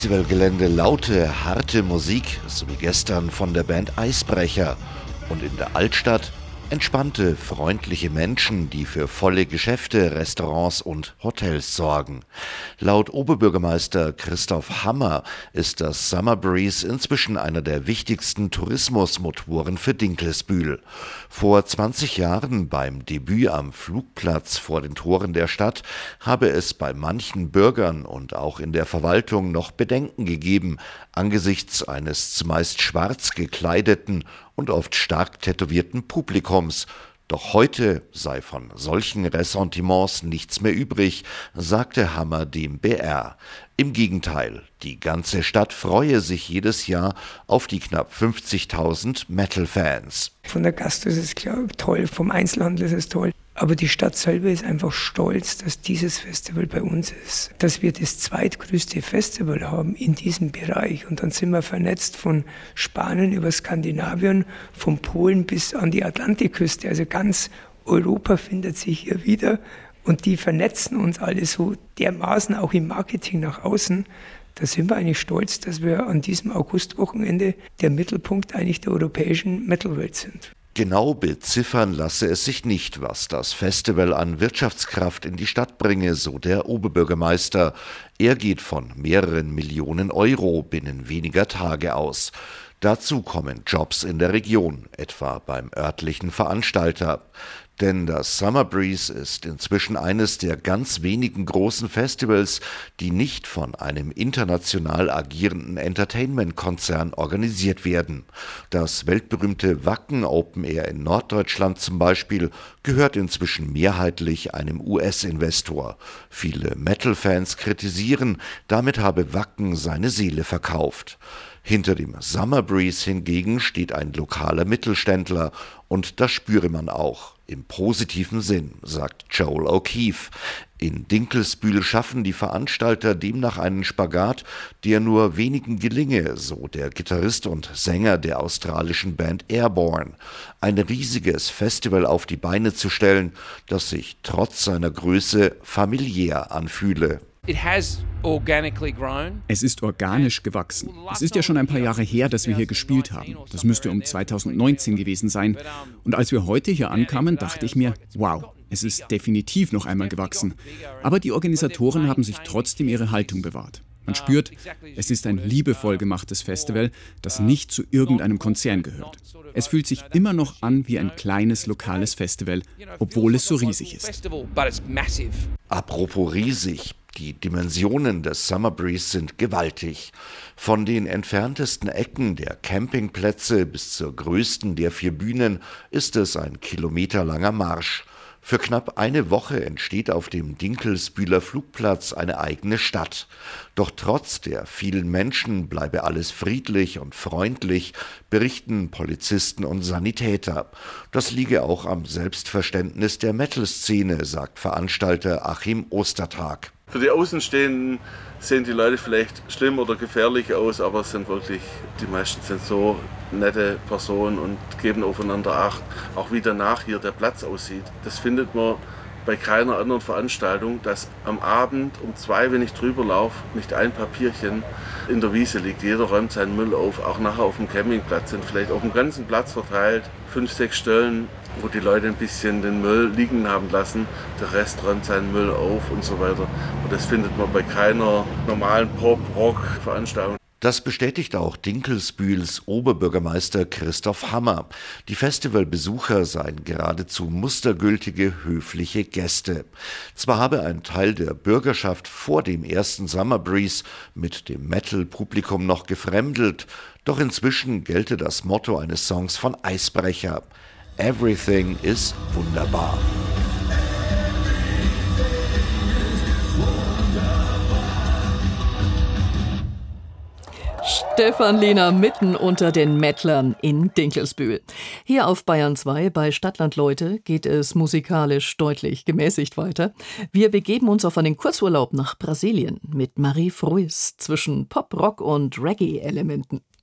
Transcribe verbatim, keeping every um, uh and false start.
Festivalgelände laute, harte Musik, so wie gestern von der Band Eisbrecher. Und in der Altstadt entspannte, freundliche Menschen, die für volle Geschäfte, Restaurants und Hotels sorgen. Laut Oberbürgermeister Christoph Hammer ist das Summer Breeze inzwischen einer der wichtigsten Tourismusmotoren für Dinkelsbühl. Vor zwanzig Jahren, beim Debüt am Flugplatz vor den Toren der Stadt, habe es bei manchen Bürgern und auch in der Verwaltung noch Bedenken gegeben, angesichts eines zumeist schwarz gekleideten und oft stark tätowierten Publikums. Doch heute sei von solchen Ressentiments nichts mehr übrig, sagte Hammer dem B R. Im Gegenteil, die ganze Stadt freue sich jedes Jahr auf die knapp fünfzigtausend Metal-Fans. Von der Gastro ist es klar toll, vom Einzelhandel ist es toll. Aber die Stadt selber ist einfach stolz, dass dieses Festival bei uns ist. Dass wir das zweitgrößte Festival haben in diesem Bereich. Und dann sind wir vernetzt von Spanien über Skandinavien, von Polen bis an die Atlantikküste. Also ganz Europa findet sich hier wieder. Und die vernetzen uns alle so dermaßen auch im Marketing nach außen. Da sind wir eigentlich stolz, dass wir an diesem Augustwochenende der Mittelpunkt eigentlich der europäischen Metalwelt sind. Genau beziffern lasse es sich nicht, was das Festival an Wirtschaftskraft in die Stadt bringe, so der Oberbürgermeister. Er geht von mehreren Millionen Euro binnen weniger Tage aus. Dazu kommen Jobs in der Region, etwa beim örtlichen Veranstalter. Denn das Summer Breeze ist inzwischen eines der ganz wenigen großen Festivals, die nicht von einem international agierenden Entertainment-Konzern organisiert werden. Das weltberühmte Wacken Open Air in Norddeutschland zum Beispiel gehört inzwischen mehrheitlich einem U S-Investor. Viele Metal-Fans kritisieren, damit habe Wacken seine Seele verkauft. Hinter dem Summer Breeze hingegen steht ein lokaler Mittelständler und das spüre man auch. Im positiven Sinn, sagt Joel O'Keefe. In Dinkelsbühl schaffen die Veranstalter demnach einen Spagat, der nur wenigen gelinge, so der Gitarrist und Sänger der australischen Band Airborne. Ein riesiges Festival auf die Beine zu stellen, das sich trotz seiner Größe familiär anfühle. Es ist organisch gewachsen. Es ist ja schon ein paar Jahre her, dass wir hier gespielt haben. Das müsste um zweitausendneunzehn gewesen sein. Und als wir heute hier ankamen, dachte ich mir, wow, es ist definitiv noch einmal gewachsen. Aber die Organisatoren haben sich trotzdem ihre Haltung bewahrt. Man spürt, es ist ein liebevoll gemachtes Festival, das nicht zu irgendeinem Konzern gehört. Es fühlt sich immer noch an wie ein kleines lokales Festival, obwohl es so riesig ist. Apropos riesig. Die Dimensionen des Summer Breeze sind gewaltig. Von den entferntesten Ecken der Campingplätze bis zur größten der vier Bühnen ist es ein kilometerlanger Marsch. Für knapp eine Woche entsteht auf dem Dinkelsbühler Flugplatz eine eigene Stadt. Doch trotz der vielen Menschen bleibe alles friedlich und freundlich, berichten Polizisten und Sanitäter. Das liege auch am Selbstverständnis der Metal-Szene, sagt Veranstalter Achim Ostertag. Für die Außenstehenden sehen die Leute vielleicht schlimm oder gefährlich aus, aber es sind wirklich, die meisten sind so nette Personen und geben aufeinander Acht. Auch wie danach hier der Platz aussieht, das findet man bei keiner anderen Veranstaltung, dass am Abend um zwei, wenn ich drüber laufe, nicht ein Papierchen in der Wiese liegt. Jeder räumt seinen Müll auf, auch nachher auf dem Campingplatz sind vielleicht auf dem ganzen Platz verteilt fünf, sechs Stellen, wo die Leute ein bisschen den Müll liegen haben lassen. Der Rest räumt seinen Müll auf und so weiter. Und das findet man bei keiner normalen Pop-Rock-Veranstaltung. Das bestätigt auch Dinkelsbühls Oberbürgermeister Christoph Hammer. Die Festivalbesucher seien geradezu mustergültige, höfliche Gäste. Zwar habe ein Teil der Bürgerschaft vor dem ersten Summer Breeze mit dem Metal-Publikum noch gefremdelt, doch inzwischen gelte das Motto eines Songs von Eisbrecher: Everything is wunderbar. Stefan Lehner mitten unter den Mettlern in Dinkelsbühl. Hier auf Bayern zwei bei Stadtland Leute geht es musikalisch deutlich gemäßigt weiter. Wir begeben uns auf einen Kurzurlaub nach Brasilien mit Marie Fruis zwischen Pop, Rock und Reggae-Elementen.